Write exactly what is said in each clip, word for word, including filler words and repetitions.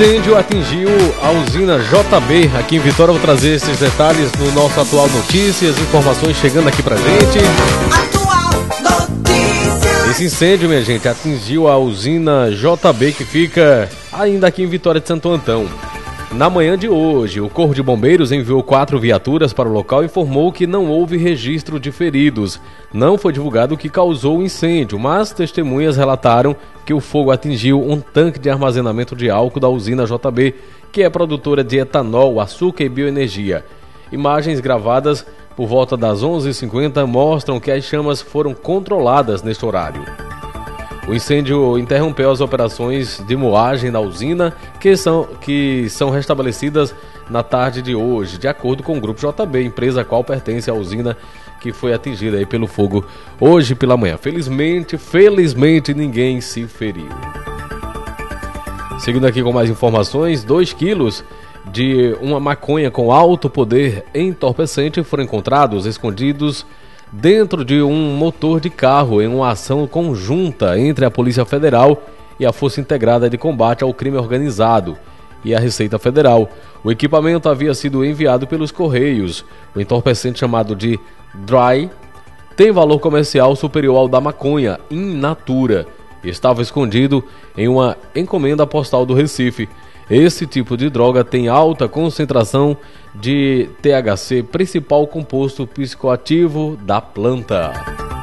Incêndio atingiu a usina J B aqui em Vitória. Vou trazer esses detalhes no nosso Atual Notícias, informações chegando aqui pra gente. Atual Notícias. Esse incêndio, minha gente, atingiu a usina J B, que fica ainda aqui em Vitória de Santo Antão. Na manhã de hoje, o Corpo de Bombeiros enviou quatro viaturas para o local e informou que não houve registro de feridos. Não foi divulgado o que causou o incêndio, mas testemunhas relataram que o fogo atingiu um tanque de armazenamento de álcool da usina J B, que é produtora de etanol, açúcar e bioenergia. Imagens gravadas por volta das onze e cinquenta mostram que as chamas foram controladas neste horário. O incêndio interrompeu as operações de moagem da usina, que são, que são restabelecidas na tarde de hoje, de acordo com o Grupo J B, empresa a qual pertence à usina que foi atingida aí pelo fogo hoje pela manhã. Felizmente, felizmente ninguém se feriu. Seguindo aqui com mais informações, dois quilos de uma maconha com alto poder entorpecente foram encontrados escondidos dentro de um motor de carro em uma ação conjunta entre a Polícia Federal e a Força Integrada de Combate ao Crime Organizado e a Receita Federal. O equipamento havia sido enviado pelos Correios. O entorpecente, chamado de Dry, tem valor comercial superior ao da maconha in natura. Estava escondido em uma encomenda postal do Recife. Esse tipo de droga tem alta concentração de T H C, principal composto psicoativo da planta.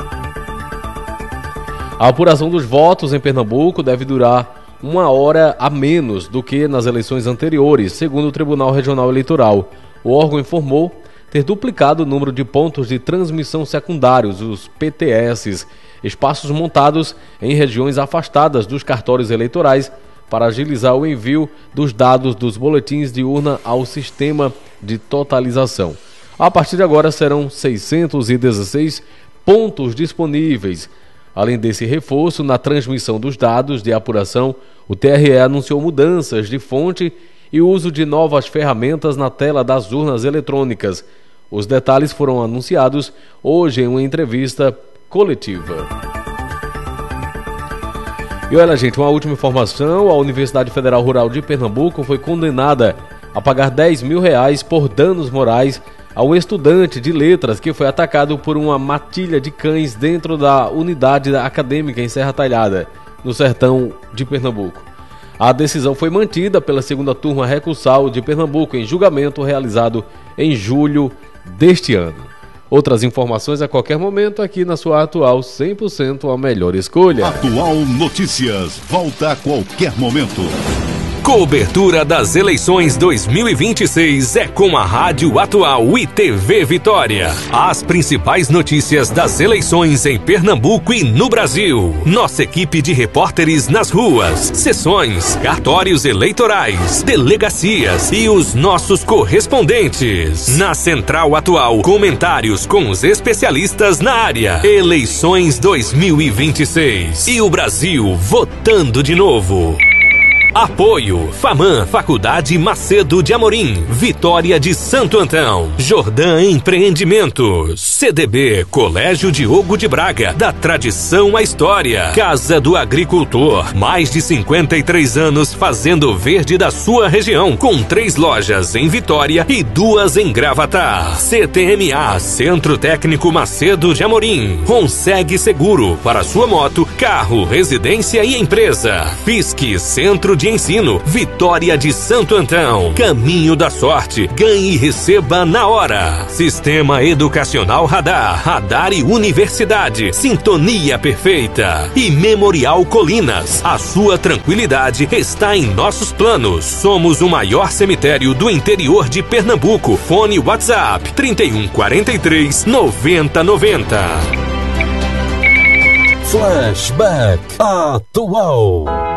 A apuração dos votos em Pernambuco deve durar uma hora a menos do que nas eleições anteriores, segundo o Tribunal Regional Eleitoral. O órgão informou ter duplicado o número de pontos de transmissão secundários, os P T S, espaços montados em regiões afastadas dos cartórios eleitorais, para agilizar o envio dos dados dos boletins de urna ao sistema de totalização. A partir de agora serão seiscentos e dezesseis pontos disponíveis. Além desse reforço na transmissão dos dados de apuração, o T R E anunciou mudanças de fonte e uso de novas ferramentas na tela das urnas eletrônicas. Os detalhes foram anunciados hoje em uma entrevista coletiva. E olha, gente, uma última informação: a Universidade Federal Rural de Pernambuco foi condenada a pagar dez mil reais por danos morais a um estudante de letras que foi atacado por uma matilha de cães dentro da unidade acadêmica em Serra Talhada, no sertão de Pernambuco. A decisão foi mantida pela segunda turma recursal de Pernambuco em julgamento realizado em julho deste ano. Outras informações a qualquer momento aqui na sua Atual cem por cento a melhor escolha. Atual Notícias, volta a qualquer momento. Cobertura das eleições dois mil e vinte e seis é com a Rádio Atual e T V Vitória. As principais notícias das eleições em Pernambuco e no Brasil. Nossa equipe de repórteres nas ruas, sessões, cartórios eleitorais, delegacias e os nossos correspondentes. Na Central Atual, comentários com os especialistas na área. Eleições dois mil e vinte e seis. E o Brasil votando de novo. Apoio: Faman, Faculdade Macedo de Amorim, Vitória de Santo Antão, Jordan Empreendimentos, C D B, Colégio Diogo de Braga, da tradição à história, Casa do Agricultor, mais de cinquenta e três anos fazendo verde da sua região, com três lojas em Vitória e duas em Gravatar. C T M A, Centro Técnico Macedo de Amorim, Ronseg Seguro, para sua moto, carro, residência e empresa. Pisque, Centro de Ensino, Vitória de Santo Antão, Caminho da Sorte, ganhe e receba na hora. Sistema Educacional Radar, Radar e Universidade, Sintonia Perfeita e Memorial Colinas. A sua tranquilidade está em nossos planos. Somos o maior cemitério do interior de Pernambuco. Fone WhatsApp trinta e um, quarenta e três, noventa, noventa. Flashback Atual.